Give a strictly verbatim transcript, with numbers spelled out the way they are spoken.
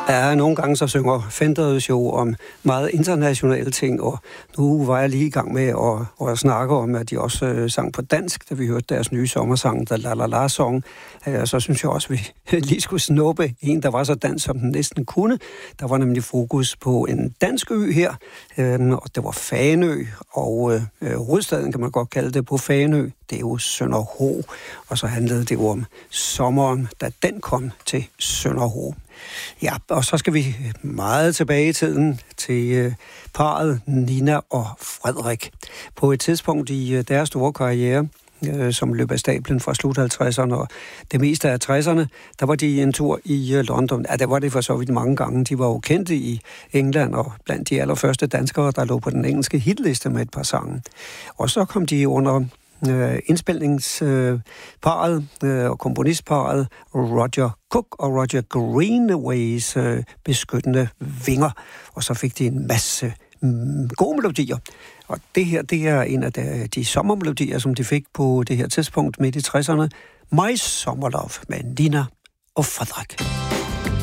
Ja, nogle gange så synger Fenders jo om meget internationale ting, og nu var jeg lige i gang med at, at snakke om, at de også øh, sang på dansk, da vi hørte deres nye sommersang, der La La La Song. Øh, så synes jeg også, at vi lige skulle snuppe en, der var så dansk, som den næsten kunne. Der var nemlig fokus på en dansk ø her, øh, og det var Fanø, og øh, hovedstaden kan man godt kalde det på Fanø. Det er jo Sønderho, og så handlede det jo om sommeren, da den kom til Sønderho. Ja, og så skal vi meget tilbage i tiden til øh, parret Nina og Frederik. På et tidspunkt i øh, deres store karriere, øh, som løb af stablen fra slut halvtredserne og det meste af tresserne, der var de en tur i øh, London. Ja, der var det for så vidt mange gange. De var jo kendte i England og blandt de allerførste danskere, der lå på den engelske hitliste med et par sange. Og så kom de under Uh, indspilningsparet uh, uh, og komponistparet Roger Cook og Roger Greenaways uh, beskyttende vinger, og så fik de en masse um, gode melodier. Og det her, det er en af de, de sommermelodier, som de fik på det her tidspunkt midt i tresserne. My Summer Love med Nina og Frederik.